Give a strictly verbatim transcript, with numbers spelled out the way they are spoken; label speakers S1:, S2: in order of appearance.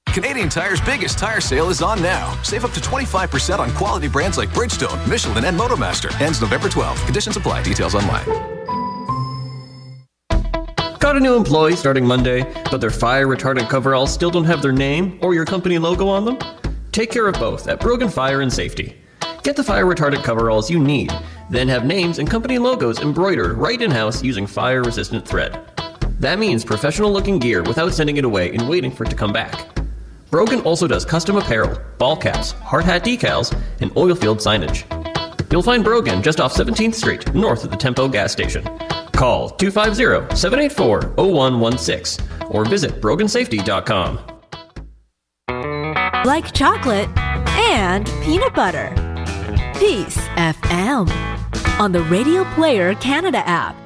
S1: Canadian Tire's biggest tire sale is on now. Save up to twenty-five percent on quality brands like Bridgestone, Michelin, and Motomaster. Ends November twelfth. Conditions apply. Details online.
S2: Got a new employee starting Monday, but their fire-retardant coveralls still don't have their name or your company logo on them? Take care of both at Brogan Fire and Safety. Get the fire-retardant coveralls you need, then have names and company logos embroidered right in-house using fire-resistant thread. That means professional-looking gear without sending it away and waiting for it to come back. Brogan also does custom apparel, ball caps, hard hat decals, and oil field signage. You'll find Brogan just off seventeenth Street, north of the Tempo gas station. Call two five zero, seven eight four, zero one one six or visit brogan safety dot com.
S3: Like chocolate and peanut butter. Peace F M on the Radio Player Canada app.